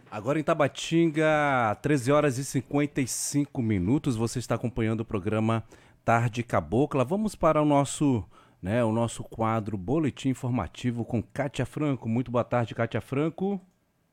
Agora em Tabatinga, 13 horas e 55 minutos, você está acompanhando o programa Tarde Cabocla. Vamos para o nosso quadro Boletim Informativo com Kátia Franco. Muito boa tarde, Kátia Franco.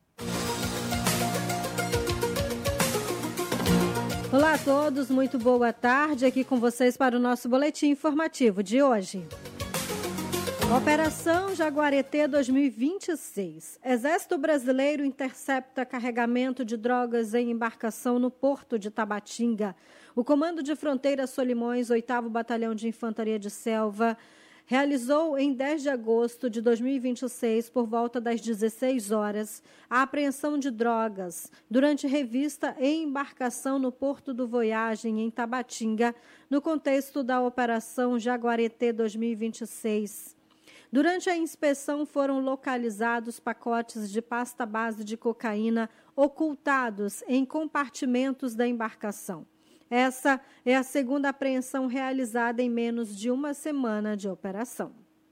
Olá a todos, muito boa tarde. Aqui com vocês para o nosso Boletim Informativo de hoje. Operação Jaguareté 2026. Exército Brasileiro intercepta carregamento de drogas em embarcação no porto de Tabatinga. O Comando de Fronteira Solimões, 8º Batalhão de Infantaria de Selva, realizou em 10 de agosto de 2026, por volta das 16 horas, a apreensão de drogas durante revista em embarcação no Porto do Voyagem, em Tabatinga, no contexto da Operação Jaguareté 2026. Durante a inspeção foram localizados pacotes de pasta base de cocaína ocultados em compartimentos da embarcação. Essa é a segunda apreensão realizada em menos de uma semana de operação.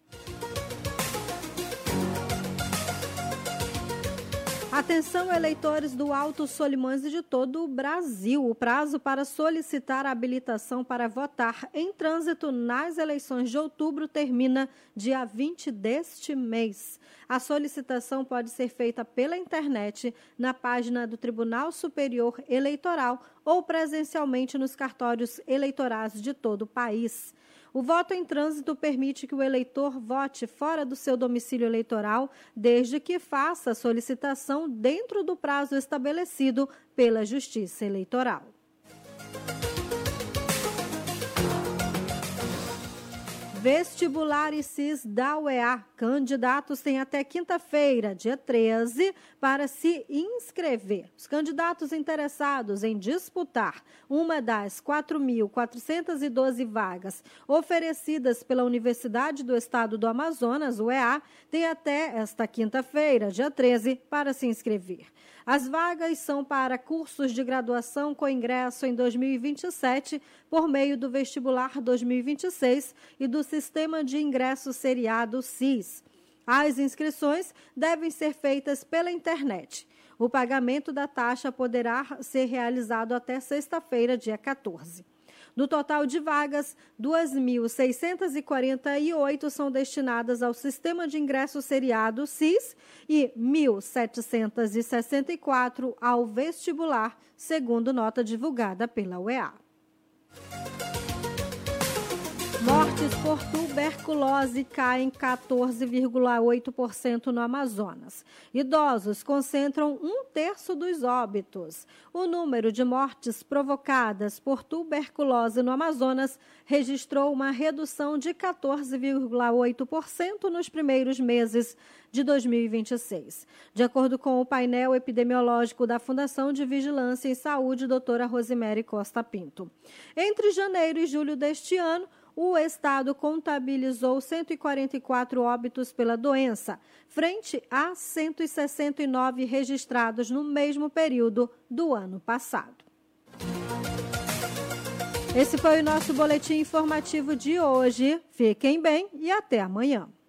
Atenção, eleitores do Alto Solimões e de todo o Brasil. O prazo para solicitar a habilitação para votar em trânsito nas eleições de outubro termina dia 20 deste mês. A solicitação pode ser feita pela internet, na página do Tribunal Superior Eleitoral ou presencialmente nos cartórios eleitorais de todo o país. O voto em trânsito permite que o eleitor vote fora do seu domicílio eleitoral, desde que faça a solicitação dentro do prazo estabelecido pela Justiça Eleitoral. Vestibular e CIS da UEA. Candidatos têm até quinta-feira, dia 13, para se inscrever. Os candidatos interessados em disputar uma das 4.412 vagas oferecidas pela Universidade do Estado do Amazonas, UEA, têm até esta quinta-feira, dia 13, para se inscrever. As vagas são para cursos de graduação com ingresso em 2027 por meio do Vestibular 2026 e do Sistema de Ingresso Seriado SIS. As inscrições devem ser feitas pela internet. O pagamento da taxa poderá ser realizado até sexta-feira, dia 14. No total de vagas, 2.648 são destinadas ao Sistema de Ingresso Seriado SIS e 1.764 ao vestibular, segundo nota divulgada pela UEA. Mortes por tuberculose caem 14,8% no Amazonas. Idosos concentram 1/3 dos óbitos. O número de mortes provocadas por tuberculose no Amazonas registrou uma redução de 14,8% nos primeiros meses de 2026. De acordo com o painel epidemiológico da Fundação de Vigilância em Saúde, doutora Rosemary Costa Pinto. Entre janeiro e julho deste ano, o estado contabilizou 144 óbitos pela doença, frente a 169 registrados no mesmo período do ano passado. Esse foi o nosso boletim informativo de hoje. Fiquem bem e até amanhã.